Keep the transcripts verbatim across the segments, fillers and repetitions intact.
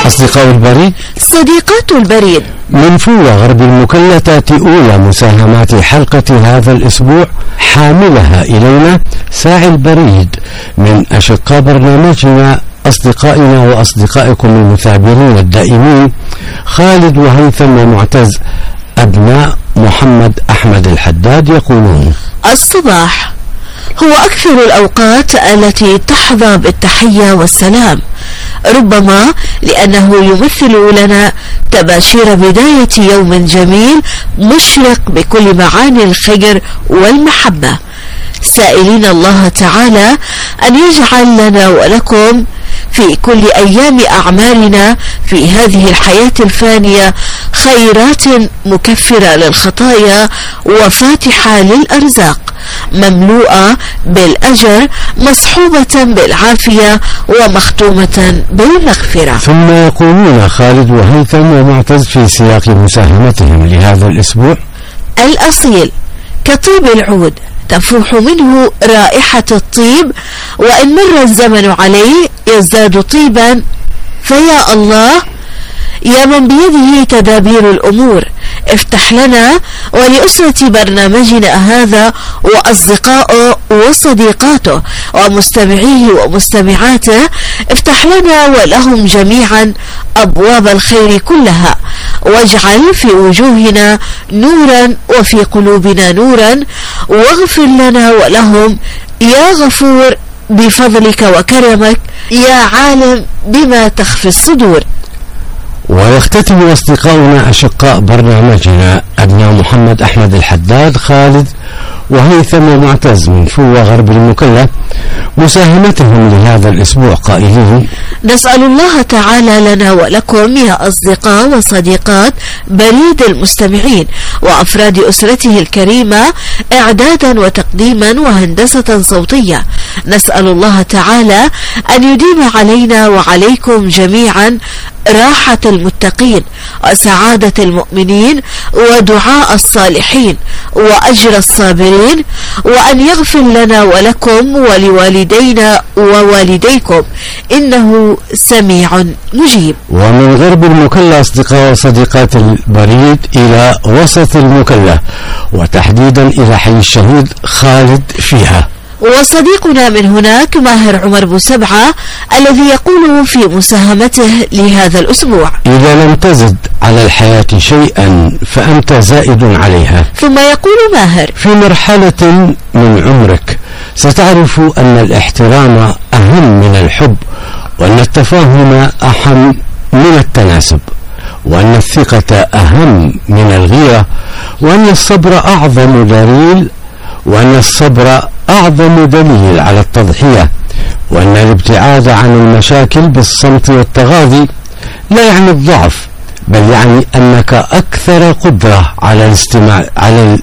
أصدقاء البريد، صديقات البريد، من فوة غرب المكلا تأتي أولى مساهمات حلقة هذا الأسبوع حاملها إلينا ساعي البريد من أشقاء برنامجنا أصدقائنا وأصدقائكم المثابرين الدائمين خالد وهيثم ومعتز أبناء محمد أحمد الحداد، يقولون: الصباح هو أكثر الأوقات التي تحظى بالتحية والسلام، ربما لأنه يمثل لنا تباشير بداية يوم جميل مشرق بكل معاني الخير والمحبة، سائلين الله تعالى أن يجعل لنا ولكم في كل أيام أعمالنا في هذه الحياة الفانية خيرات مكفرة للخطايا وفاتحة للأرزاق، مملوءة بالأجر، مصحوبة بالعافية، ومختومة بالمغفرة. ثم يقولون خالد وهيثم ومعتز في سياق مساهمتهم لهذا الأسبوع: الأصيل كطيب العود تفوح منه رائحة الطيب، وإن مر الزمن عليه يزداد طيبا، فيا الله يا من بيده تدابير الأمور، افتح لنا ولأسرة برنامجنا هذا وأصدقائه وصديقاته ومستمعيه ومستمعاته، افتح لنا ولهم جميعا أبواب الخير كلها، واجعل في وجوهنا نورا وفي قلوبنا نورا، واغفر لنا ولهم يا غفور بفضلك وكرمك يا عالم بما تخفي الصدور. ويختتم أصدقاؤنا أشقاء برنامجنا أبناء محمد أحمد الحداد خالد وهيثم ومعتز من فوة غرب المكلا مساهمتهم لهذا الأسبوع قائلين: نسأل الله تعالى لنا ولكم يا أصدقاء وصديقات بريد المستمعين وأفراد أسرته الكريمة إعدادا وتقديما وهندسة صوتية، نسأل الله تعالى أن يديم علينا وعليكم جميعا راحة المتقين وسعادة المؤمنين ودعاء الصالحين وأجر الصابرين، وأن يغفر لنا ولكم ولوالدينا ووالديكم إنه سميع مجيب. ومن غرب المكلا أصدقاء وصديقات البريد إلى وسط المكلا وتحديدا إلى حي الشهيد خالد فيها، وصديقنا من هناك ماهر عمر بوسبعة الذي يقول في مساهمته لهذا الأسبوع: إذا لم تزد على الحياة شيئا فأنت زائد عليها. ثم يقول ماهر: في مرحلة من عمرك ستعرف أن الاحترام أهم من الحب، وأن التفاهم أهم من التناسب، وأن الثقة أهم من الغيرة، وأن الصبر أعظم دليل وأن الصبر أعظم دليل على التضحية، وأن الابتعاد عن المشاكل بالصمت والتغاضي لا يعني الضعف، بل يعني أنك أكثر قدرة على الاستماع على ال...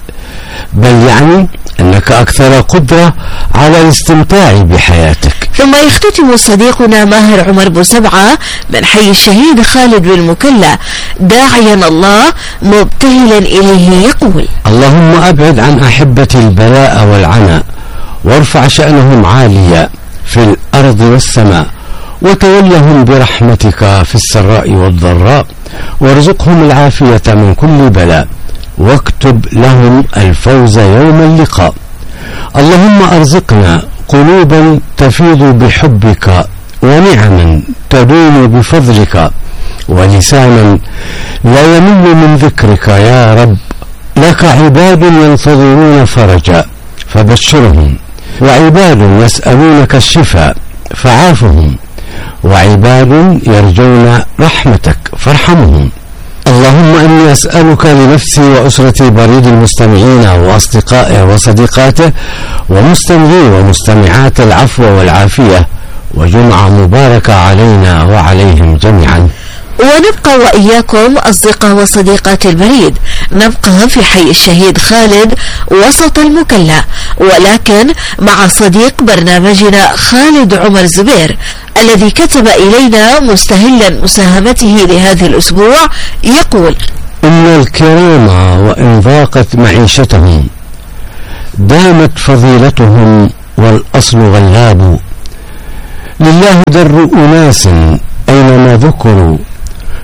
بل يعني أنك أكثر قدرة على الاستمتاع بحياتك. ثم يختتم صديقنا ماهر عمر بوسبعة من حي الشهيد خالد بالمكلا داعيا الله مبتهلا إليه يقول: اللهم أبعد عن أحبتي البلاء والعناء، وارفع شأنهم عاليا في الأرض والسماء، وتولهم برحمتك في السراء والضراء، وارزقهم العافية من كل بلاء، واكتب لهم الفوز يوم اللقاء. اللهم أرزقنا قلوبا تفيض بحبك، ونعما تدوم بفضلك، ولسانا لا يمل من ذكرك يا رب. لك عباد ينتظرون فرجا فبشرهم، وعباد يسألونك الشفاء فعافهم، وعباد يرجون رحمتك فارحمهم. اللهم إني أسألك لنفسي وأسرتي بريد المستمعين وأصدقائه وصديقاته ومستمعي ومستمعات العفو والعافية، وجمعة مباركة علينا وعليهم جميعا. ونبقى وإياكم أصدقاء وصديقات البريد، نبقى في حي الشهيد خالد وسط المكلا، ولكن مع صديق برنامجنا خالد عمر زبير الذي كتب إلينا مستهلا مساهمته لهذا الأسبوع يقول: إن الكرام وإن ضاقت معيشتهم دامت فضيلتهم، والأصل غلاب. لله در أناس أينما ذكروا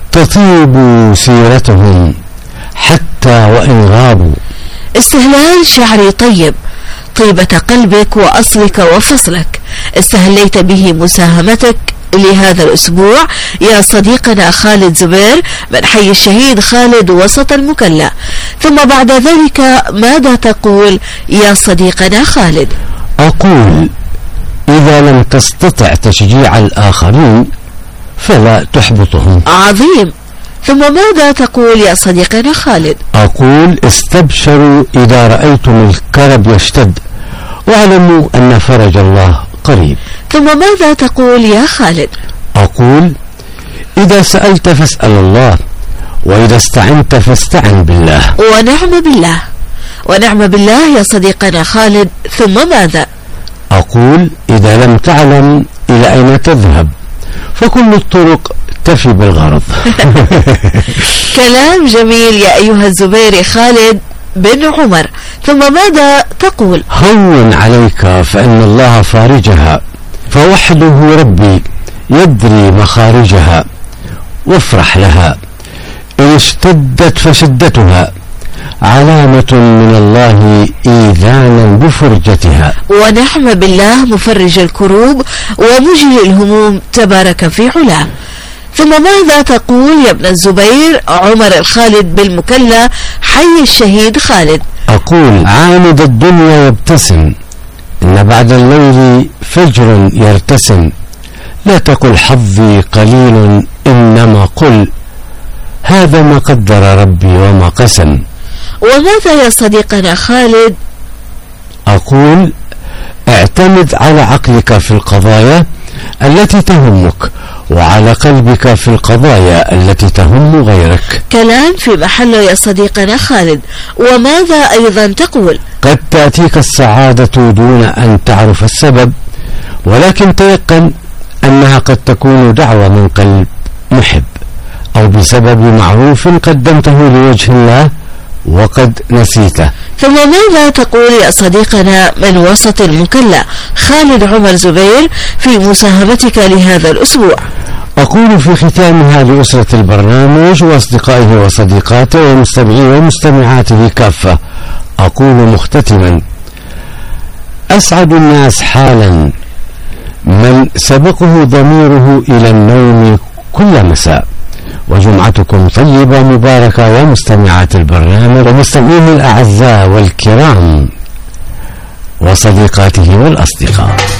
تطيب سيرتهم حتى وإن غابوا. استهلال شعري طيب، طيبة قلبك وأصلك وفصلك، استهليت به مساهمتك لهذا الأسبوع يا صديقنا خالد زبير من حي الشهيد خالد وسط المكلا. ثم بعد ذلك ماذا تقول يا صديقنا خالد؟ أقول إذا لم تستطع تشجيع الآخرين فلا تحبطهم. عظيم. ثم ماذا تقول يا صديقنا خالد؟ أقول استبشروا إذا رأيتم الكرب يشتد واعلموا أن فرج الله قريب. ثم ماذا تقول يا خالد؟ أقول إذا سألت فاسأل الله، وإذا استعنت فاستعن بالله. ونعم بالله. ونعم بالله يا صديقنا خالد. ثم ماذا؟ أقول إذا لم تعلم إلى أين تذهب فكل الطرق تفي بالغرض. كلام جميل يا أيها الزبير خالد بن عمر. ثم ماذا تقول؟ هون عليك فإن الله فارجها، فوحده ربي يدري مخارجها، وافرح لها إن اشتدت فشدتها علامة من الله إيذانا بفرجتها. ونعم بالله مفرج الكروب ومجري الهموم تبارك في علاه. ثم ماذا تقول يا ابن الزبير عمر الخالد بالمكلا حي الشهيد خالد؟ أقول عاند الدنيا يبتسم، إن بعد الليل فجر يرتسم، لا تقل حظي قليل إنما قل هذا ما قدر ربي وما قسم. وماذا يا صديقنا خالد؟ أقول اعتمد على عقلك في القضايا التي تهمك، وعلى قلبك في القضايا التي تهم غيرك. كلام في محله يا صديقنا خالد. وماذا أيضا تقول؟ قد تأتيك السعادة دون أن تعرف السبب، ولكن تيقن أنها قد تكون دعوة من قلب محب، أو بسبب معروف قدمته لوجه الله وقد نسيته. ثم ماذا تقول يا صديقنا من وسط المكلا خالد عمر زبير في مساهمتك لهذا الأسبوع؟ أقول في ختامها لأسرة البرنامج وأصدقائه وصديقاته ومستمعيه ومستمعاته كافة، أقول مختتما أسعد الناس حالا من سبقه ضميره إلى النوم كل مساء. وجمعتكم طيبة مباركة ومستمعات البرنامج ومستمعيه الأعزاء والكرام وصديقاته والأصدقاء.